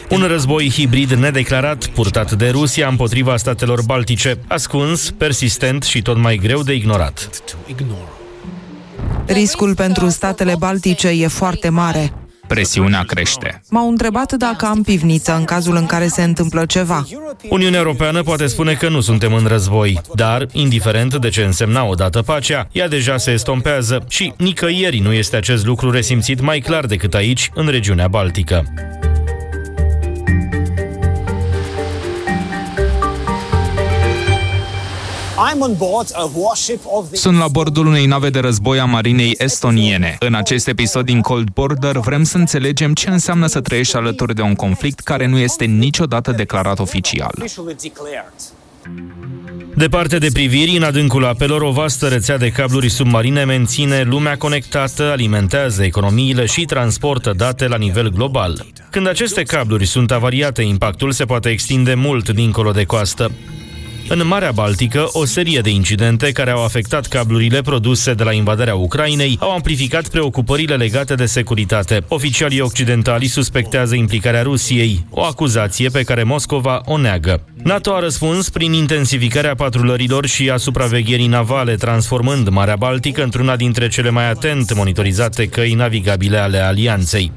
Un război hibrid nedeclarat, purtat de Rusia împotriva statelor baltice, ascuns, persistent și tot mai greu de ignorat. Riscul pentru statele baltice e foarte mare. Presiunea crește. M-au întrebat dacă am pivniță în cazul în care se întâmplă ceva. Uniunea Europeană poate spune că nu suntem în război, dar, indiferent de ce însemna odată pacea, ea deja se estompează și nicăieri nu este acest lucru resimțit mai clar decât aici, în regiunea Baltică. Sunt la bordul unei nave de război a marinei estoniene. În acest episod din Cold Border vrem să înțelegem ce înseamnă să trăiești alături de un conflict care nu este niciodată declarat oficial. Departe de priviri, în adâncul apelor, o vastă rețea de cabluri submarine menține lumea conectată, alimentează economiile și transportă date la nivel global. Când aceste cabluri sunt avariate, impactul se poate extinde mult dincolo de coastă. În Marea Baltică, o serie de incidente care au afectat cablurile produse de la invadarea Ucrainei au amplificat preocupările legate de securitate. Oficialii occidentali suspectează implicarea Rusiei, o acuzație pe care Moscova o neagă. NATO a răspuns prin intensificarea patrulărilor și a supravegherii navale, transformând Marea Baltică într-una dintre cele mai atent monitorizate căi navigabile ale alianței.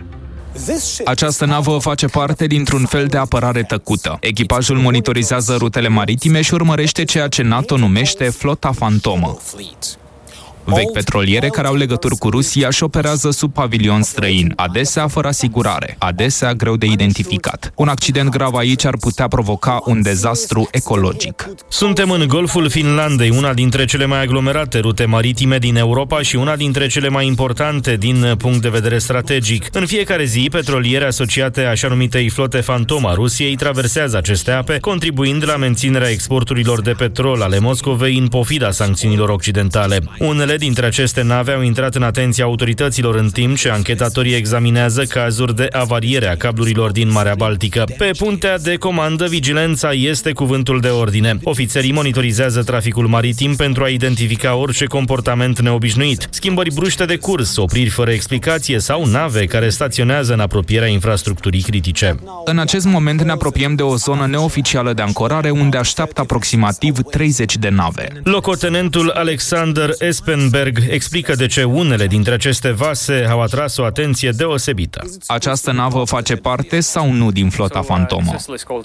Această navă face parte dintr-un fel de apărare tăcută. Echipajul monitorizează rutele maritime și urmărește ceea ce NATO numește flota fantomă. Vechi petroliere care au legături cu Rusia și operează sub pavilion străin, adesea fără asigurare, adesea greu de identificat. Un accident grav aici ar putea provoca un dezastru ecologic. Suntem în Golful Finlandei, una dintre cele mai aglomerate rute maritime din Europa și una dintre cele mai importante din punct de vedere strategic. În fiecare zi, petroliere asociate așa numitei flote fantomă a Rusiei traversează aceste ape, contribuind la menținerea exporturilor de petrol ale Moscovei în pofida sancțiunilor occidentale. Unele dintre aceste nave au intrat în atenția autorităților în timp ce anchetatorii examinează cazuri de avariere a cablurilor din Marea Baltică. Pe puntea de comandă, vigilența este cuvântul de ordine. Ofițerii monitorizează traficul maritim pentru a identifica orice comportament neobișnuit, schimbări bruște de curs, opriri fără explicație sau nave care staționează în apropierea infrastructurii critice. În acest moment ne apropiem de o zonă neoficială de ancorare unde așteaptă aproximativ 30 de nave. Locotenentul Alexander Espenberg explică de ce unele dintre aceste vase au atras o atenție deosebită. Această navă face parte sau nu din flota fantomă?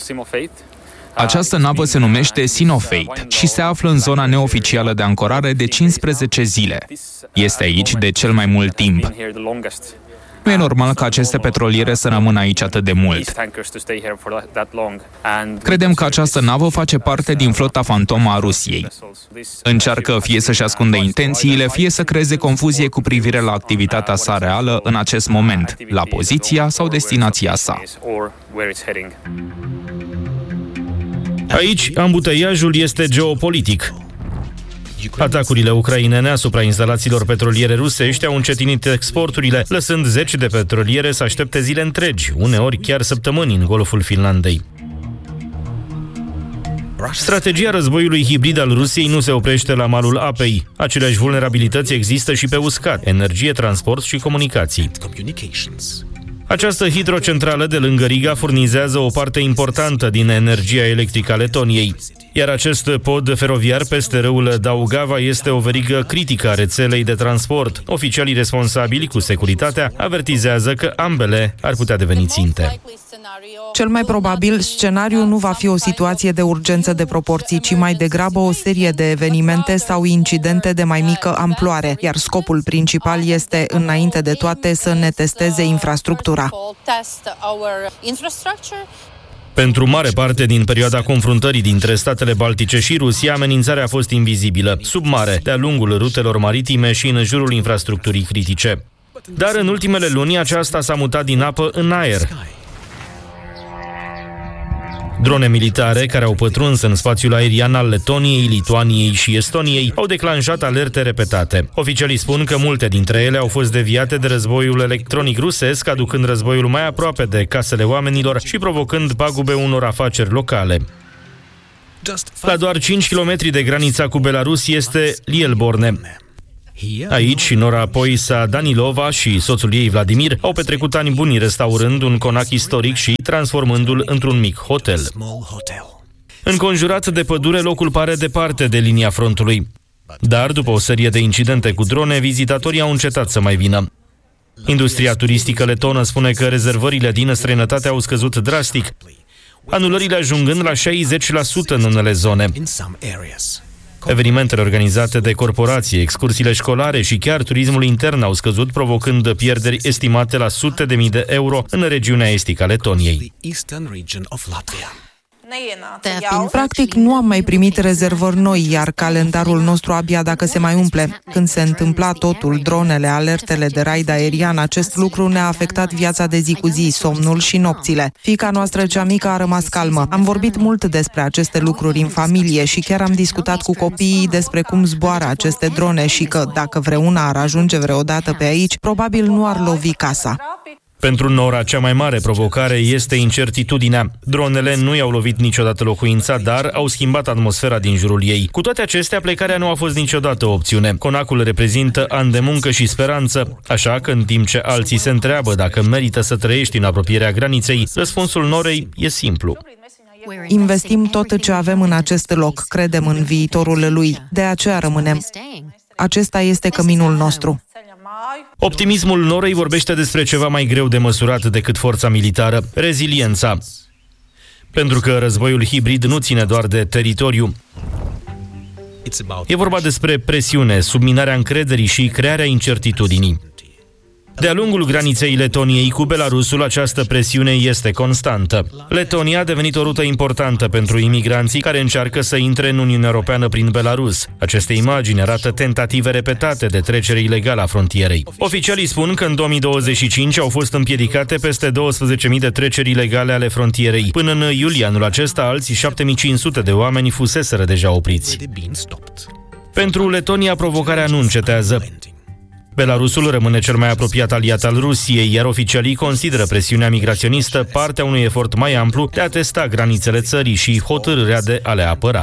Această navă se numește Sinofate și se află în zona neoficială de ancorare de 15 zile. Este aici de cel mai mult timp. Nu e normal ca aceste petroliere să rămână aici atât de mult. Credem că această navă face parte din flota fantomă a Rusiei. Încearcă fie să-și ascundă intențiile, fie să creeze confuzie cu privire la activitatea sa reală în acest moment, la poziția sau destinația sa. Aici, ambuteiajul este geopolitic. Atacurile ucrainene asupra instalațiilor petroliere rusești au încetinit exporturile, lăsând zeci de petroliere să aștepte zile întregi, uneori chiar săptămâni în Golful Finlandei. Strategia războiului hibrid al Rusiei nu se oprește la malul apei. Aceleași vulnerabilități există și pe uscat, energie, transport și comunicații. Această hidrocentrală de lângă Riga furnizează o parte importantă din energia electrică a Letoniei. Iar acest pod feroviar peste râul Daugava este o verigă critică a rețelei de transport. Oficialii responsabili cu securitatea avertizează că ambele ar putea deveni ținte. Cel mai probabil, scenariul nu va fi o situație de urgență de proporții, ci mai degrabă o serie de evenimente sau incidente de mai mică amploare, iar scopul principal este, înainte de toate, să ne testeze infrastructura. Pentru mare parte din perioada confruntării dintre statele baltice și Rusia, amenințarea a fost invizibilă, sub mare, de-a lungul rutelor maritime și în jurul infrastructurii critice. Dar în ultimele luni aceasta s-a mutat din apă în aer. Drone militare care au pătruns în spațiul aerian al Letoniei, Lituaniei și Estoniei au declanșat alerte repetate. Oficialii spun că multe dintre ele au fost deviate de războiul electronic rusesc, aducând războiul mai aproape de casele oamenilor și provocând pagube unor afaceri locale. La doar 5 km de granița cu Belarus este Lielborne. Aici, Nora Poisa Danilova și soțul ei Vladimir au petrecut ani buni restaurând un conac istoric și transformându-l într-un mic hotel. Înconjurat de pădure, locul pare departe de linia frontului. Dar, după o serie de incidente cu drone, vizitatorii au încetat să mai vină. Industria turistică letonă spune că rezervările din străinătate au scăzut drastic, anulările ajungând la 60% în unele zone. Evenimentele organizate de corporații, excursiile școlare și chiar turismul intern au scăzut, provocând pierderi estimate la sute de mii de euro în regiunea estică a Letoniei. Practic, nu am mai primit rezervări noi, iar calendarul nostru abia dacă se mai umple. Când se întâmpla totul, dronele, alertele de raid aerian, acest lucru ne-a afectat viața de zi cu zi, somnul și nopțile. Fiica noastră cea mică a rămas calmă. Am vorbit mult despre aceste lucruri în familie și chiar am discutat cu copiii despre cum zboară aceste drone și că, dacă vreuna ar ajunge vreodată pe aici, probabil nu ar lovi casa. Pentru Nora, cea mai mare provocare este incertitudinea. Dronele nu i-au lovit niciodată locuința, dar au schimbat atmosfera din jurul ei. Cu toate acestea, plecarea nu a fost niciodată o opțiune. Conacul reprezintă ani de muncă și speranță, așa că în timp ce alții se întreabă dacă merită să trăiești în apropierea graniței, răspunsul Norei e simplu. Investim tot ce avem în acest loc, credem în viitorul lui, de aceea rămânem. Acesta este căminul nostru. Optimismul Norei vorbește despre ceva mai greu de măsurat decât forța militară, reziliența. Pentru că războiul hibrid nu ține doar de teritoriu. E vorba despre presiune, subminarea încrederii și crearea incertitudinii. De-a lungul graniței Letoniei cu Belarusul, această presiune este constantă. Letonia a devenit o rută importantă pentru imigranții care încearcă să intre în Uniunea Europeană prin Belarus. Aceste imagini arată tentative repetate de trecere ilegală a frontierei. Oficialii spun că în 2025 au fost împiedicate peste 12.000 de treceri ilegale ale frontierei. Până în iulie anul acesta, alții 7.500 de oameni fuseseră deja opriți. Pentru Letonia, provocarea nu încetează. Belarusul rămâne cel mai apropiat aliat al Rusiei, iar oficialii consideră presiunea migraționistă partea unui efort mai amplu de a testa granițele țării și hotărârea de a le apăra.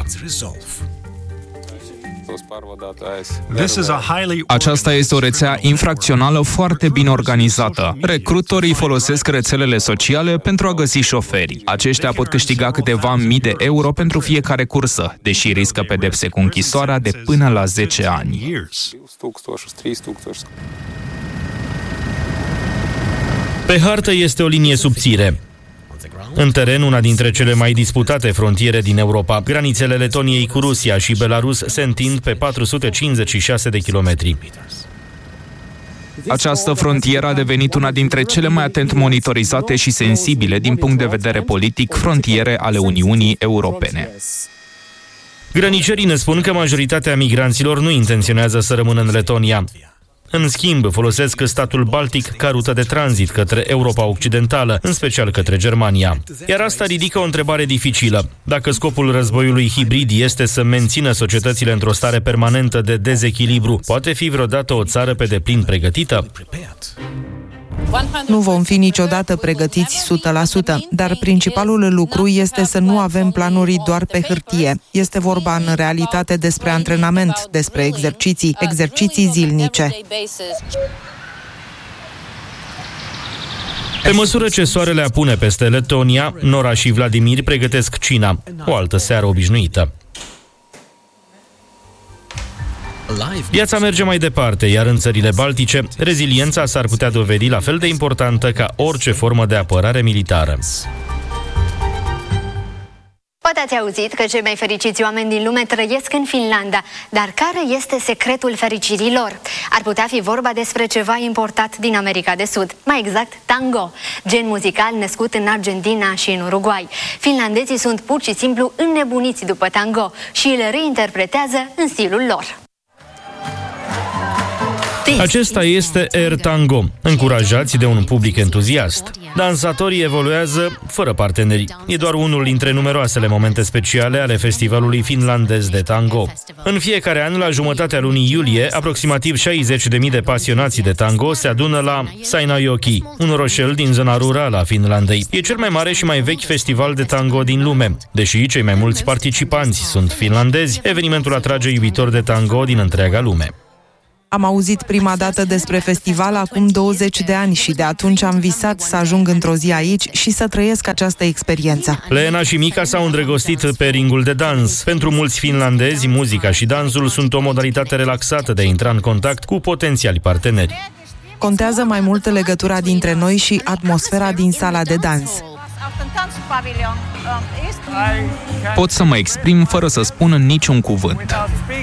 Aceasta este o rețea infracțională foarte bine organizată. Recrutorii folosesc rețelele sociale pentru a găsi șoferi. Aceștia pot câștiga câteva mii de euro pentru fiecare cursă, deși riscă pedepse cu închisoarea de până la 10 ani. Pe hartă este o linie subțire. În teren, una dintre cele mai disputate frontiere din Europa. Granițele Letoniei cu Rusia și Belarus se întind pe 456 de kilometri. Această frontieră a devenit una dintre cele mai atent monitorizate și sensibile din punct de vedere politic frontiere ale Uniunii Europene. Grănicerii ne spun că majoritatea migranților nu intenționează să rămână în Letonia. În schimb, folosesc statul Baltic ca rută de tranzit către Europa Occidentală, în special către Germania. Iar asta ridică o întrebare dificilă. Dacă scopul războiului hibrid este să mențină societățile într-o stare permanentă de dezechilibru, poate fi vreodată o țară pe deplin pregătită? Nu vom fi niciodată pregătiți 100%, dar principalul lucru este să nu avem planuri doar pe hârtie. Este vorba în realitate despre antrenament, despre exerciții zilnice. Pe măsură ce soarele apune peste Letonia, Nora și Vladimir pregătesc cina, o altă seară obișnuită. Viața merge mai departe, iar în țările baltice, reziliența s-ar putea dovedi la fel de importantă ca orice formă de apărare militară. Poate ați auzit că cei mai fericiți oameni din lume trăiesc în Finlanda, dar care este secretul fericirii lor? Ar putea fi vorba despre ceva importat din America de Sud, mai exact tango, gen muzical născut în Argentina și în Uruguay. Finlandezii sunt pur și simplu înnebuniți după tango și îl reinterpretează în stilul lor. Acesta este Air Tango, încurajați de un public entuziast. Dansatorii evoluează fără parteneri. E doar unul dintre numeroasele momente speciale ale festivalului finlandez de tango. În fiecare an, la jumătatea lunii iulie, aproximativ 60.000 de pasionați de tango se adună la Seinäjoki, un orășel din zona rurală a Finlandei. E cel mai mare și mai vechi festival de tango din lume. Deși cei mai mulți participanți sunt finlandezi, evenimentul atrage iubitori de tango din întreaga lume. Am auzit prima dată despre festival acum 20 de ani și de atunci am visat să ajung într-o zi aici și să trăiesc această experiență. Leena și Mica s-au îndrăgostit pe ringul de dans. Pentru mulți finlandezi, muzica și dansul sunt o modalitate relaxată de a intra în contact cu potențiali parteneri. Contează mai mult legătura dintre noi și atmosfera din sala de dans. Pot să mă exprim fără să spun niciun cuvânt.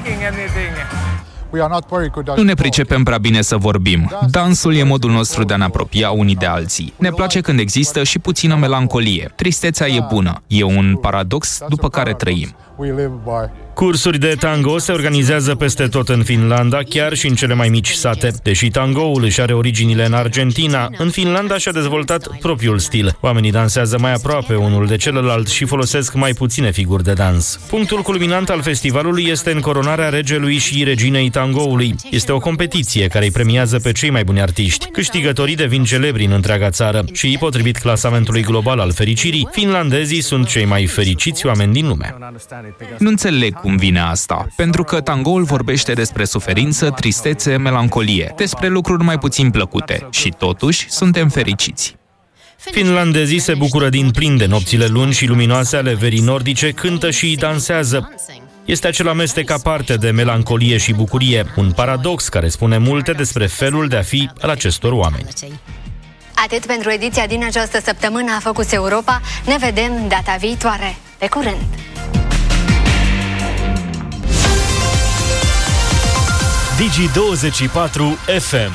Nu ne pricepem prea bine să vorbim. Dansul e modul nostru de a ne apropia unii de alții. Ne place când există și puțină melancolie. Tristețea e bună. E un paradox după care trăim. Cursuri de tango se organizează peste tot în Finlanda, chiar și în cele mai mici sate. Deși tangoul își are originile în Argentina, în Finlanda și-a dezvoltat propriul stil. Oamenii dansează mai aproape unul de celălalt și folosesc mai puține figuri de dans. Punctul culminant al festivalului este încoronarea regelui și reginei tangoului. Este o competiție care îi premiază pe cei mai buni artiști. Câștigătorii devin celebri în întreaga țară și, potrivit clasamentului global al fericirii, finlandezii sunt cei mai fericiți oameni din lume. Nu înțeleg cum vine asta, pentru că tangoul vorbește despre suferință, tristețe, melancolie, despre lucruri mai puțin plăcute și totuși suntem fericiți. Finlandezii se bucură din plin de nopțile lungi și luminoase ale verii nordice, cântă și dansează. Este acel amestec aparte de melancolie și bucurie, un paradox care spune multe despre felul de a fi al acestor oameni. Atât pentru ediția din această săptămână a Focus Europa. Ne vedem data viitoare. Pe curând! Digi24 FM.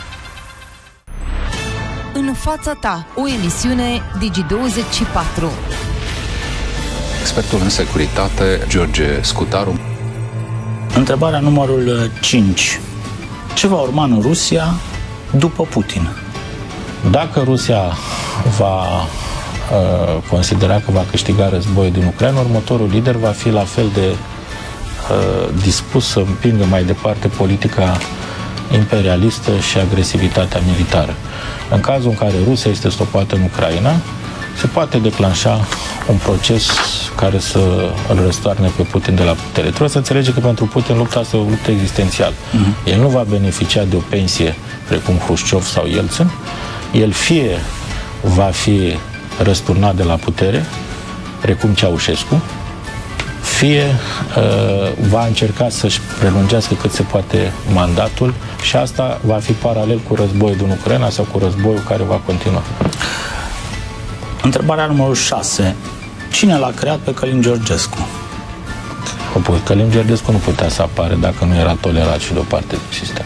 În fața ta, o emisiune Digi24. Expertul în securitate, George Scutaru. Întrebarea numărul 5. Ce va urma în Rusia după Putin? Dacă Rusia va considera că va câștiga războiul din Ucraina, următorul lider va fi la fel de dispus să împingă mai departe politica imperialistă și agresivitatea militară. În cazul în care Rusia este stopată în Ucraina, se poate declanșa un proces care să îl răstoarne pe Putin de la putere. Trebuie să înțelege că pentru Putin lupta asta e o luptă existențială. El nu va beneficia de o pensie precum Hrușciov sau Yeltsin. El fie va fi răsturnat de la putere, precum Ceaușescu, fie va încerca să-și prelungească cât se poate mandatul și asta va fi paralel cu războiul din Ucraina sau cu războiul care va continua. Întrebarea numărul 6. Cine l-a creat pe Călin Georgescu? Călin Georgescu nu putea să apară dacă nu era tolerat și de o parte din sistem.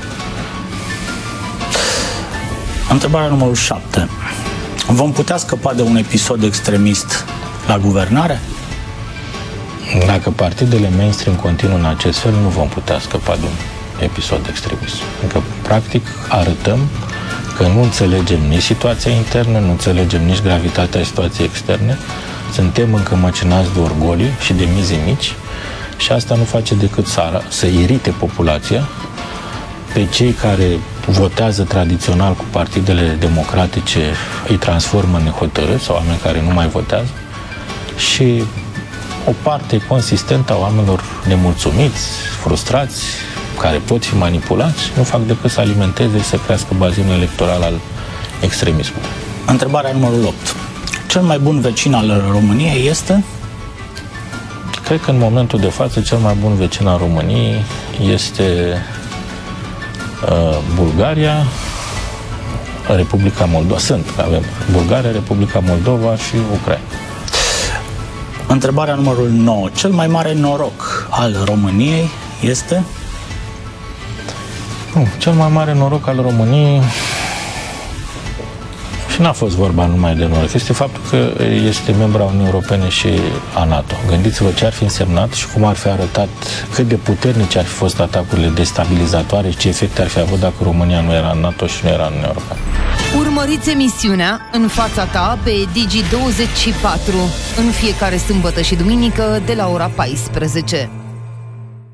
Întrebarea numărul 7. Vom putea scăpa de un episod extremist la guvernare? Dacă partidele mainstream continuă în acest fel, nu vom putea scăpa de un episod extremist. Adică, practic, arătăm că nu înțelegem nici situația internă, nu înțelegem nici gravitatea situației externe, suntem încămăcinați de orgolii și de mize mici și asta nu face decât să irite populația, pe cei care votează tradițional cu partidele democratice îi transformă în nehotărâți sau oameni care nu mai votează și o parte consistentă a oamenilor nemulțumiți, frustrați, care pot fi manipulați, nu fac decât să alimenteze și să crească bazinul electoral al extremismului. Întrebarea numărul 8. Cel mai bun vecin al României este? Cred că în momentul de față cel mai bun vecin al României este Bulgaria, Republica Moldova. Avem Bulgaria, Republica Moldova și Ucraina. Întrebarea numărul 9. Cel mai mare noroc al României este? Cel mai mare noroc al României și n-a fost vorba numai de noroc, este faptul că este membra Uniunii Europene și a NATO. Gândiți-vă ce ar fi însemnat și cum ar fi arătat, cât de puternice ar fi fost atacurile destabilizatoare și ce efecte ar fi avut dacă România nu era în NATO și nu era în Uniunea Europeană. Urmăriți emisiunea În fața ta pe Digi24 în fiecare sâmbătă și duminică de la ora 14.